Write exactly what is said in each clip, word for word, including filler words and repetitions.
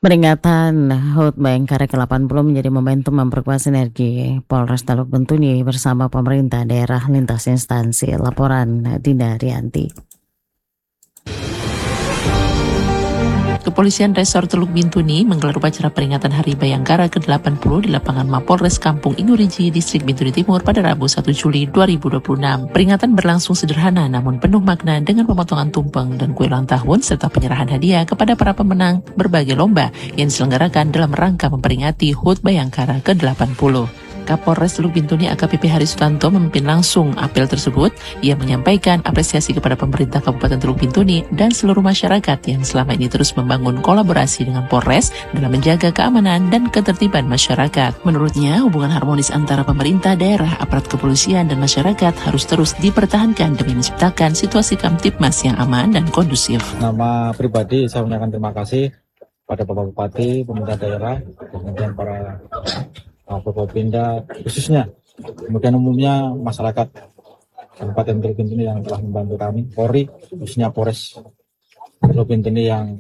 Peringatan HUT Bayangkara ke delapan puluh menjadi momentum memperkuat sinergi Polres Teluk Bintuni bersama pemerintah daerah lintas instansi. Laporan Dinda Rianti. Kepolisian Resor Teluk Bintuni menggelar upacara peringatan Hari Bayangkara ke delapan puluh di lapangan Mapolres Kampung Inuriji, Distrik Bintuni Timur pada Rabu satu Juli dua ribu dua puluh enam. Peringatan berlangsung sederhana namun penuh makna dengan pemotongan tumpeng dan kue ulang tahun serta penyerahan hadiah kepada para pemenang berbagai lomba yang diselenggarakan dalam rangka memperingati HUT Bayangkara ke delapan puluh. Kapolres Teluk Bintuni A K P P Hari Sutanto memimpin langsung apel tersebut. Ia menyampaikan apresiasi kepada pemerintah Kabupaten Teluk Bintuni dan seluruh masyarakat yang selama ini terus membangun kolaborasi dengan Polres dalam menjaga keamanan dan ketertiban masyarakat. Menurutnya, hubungan harmonis antara pemerintah daerah, aparat kepolisian, dan masyarakat harus terus dipertahankan demi menciptakan situasi Kamtipmas yang aman dan kondusif. Nama pribadi saya menyampaikan terima kasih pada Bapak Bupati, pemerintah daerah, kemudian para Forkopimda khususnya, kemudian umumnya masyarakat Kabupaten Teluk Bintuni yang telah membantu kami, Polri, khususnya Polres Teluk Bintuni yang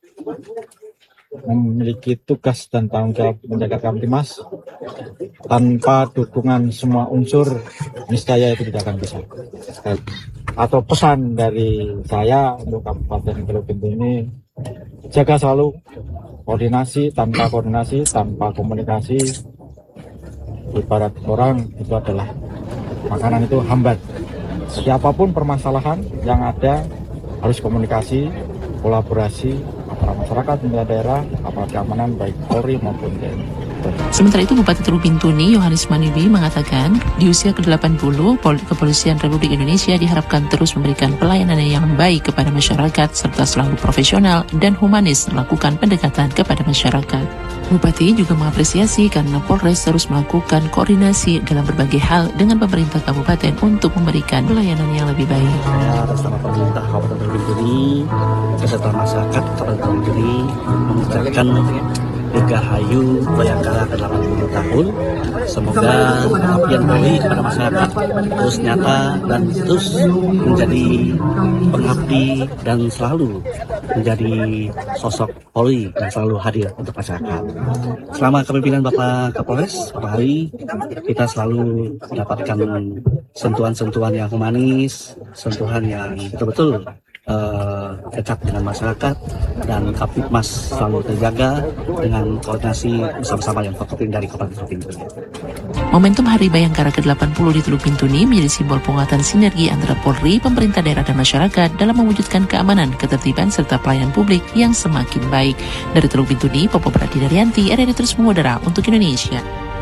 memiliki tugas dan tanggung jawab menjaga Kamtipmas. Tanpa dukungan semua unsur, niscaya itu tidak akan bisa. Atau pesan dari saya untuk Kabupaten Teluk Bintuni, jaga selalu koordinasi. Tanpa koordinasi, tanpa komunikasi, ibarat orang itu adalah makanan itu hambat. Siapapun permasalahan yang ada harus komunikasi, kolaborasi antara masyarakat, pemerintah daerah, aparat keamanan baik Polri maupun T N I. Sementara itu, Bupati Teluk Bintuni Yohanes Manibi mengatakan di usia ke delapan puluh, Kepolisian Republik Indonesia diharapkan terus memberikan pelayanan yang baik kepada masyarakat serta selalu profesional dan humanis melakukan pendekatan kepada masyarakat. Bupati juga mengapresiasi karena Polres terus melakukan koordinasi dalam berbagai hal dengan pemerintah kabupaten untuk memberikan pelayanan yang lebih baik. Saya bersama pemerintah Kabupaten Teluk Bintuni beserta masyarakat Kabupaten Teluk Bintuni mengucapkan Dirgahayu Bayangkara ke delapan puluh tahun. Semoga pengabdian Polri kepada masyarakat terus nyata dan terus menjadi pengabdi dan selalu menjadi sosok Polri yang selalu hadir untuk masyarakat. Selama kepemimpinan Bapak Kapolres, Bapak Hari, kita selalu mendapatkan sentuhan-sentuhan yang humanis, sentuhan yang betul-betul Uh, dekat dengan masyarakat, dan Kamtipmas selalu terjaga dengan koordinasi bersama-sama yang fokus dari Kabupaten Teluk Bintuni. Momentum Hari Bayangkara ke delapan puluh di Teluk Bintuni menjadi simbol penguatan sinergi antara Polri, pemerintah daerah, dan masyarakat dalam mewujudkan keamanan, ketertiban, serta pelayanan publik yang semakin baik. Dari Teluk Bintuni, Popo Prati Daryanti, R R I terus mengudara untuk Indonesia.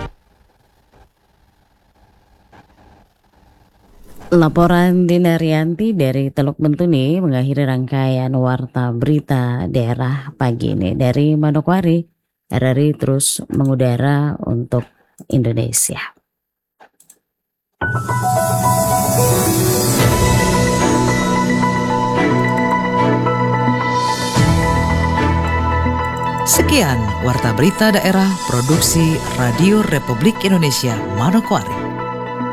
Laporan Dinda Rianti dari Teluk Bintuni mengakhiri rangkaian warta berita daerah pagi ini. Dari Manokwari, R R I terus mengudara untuk Indonesia. Sekian warta berita daerah produksi Radio Republik Indonesia Manokwari.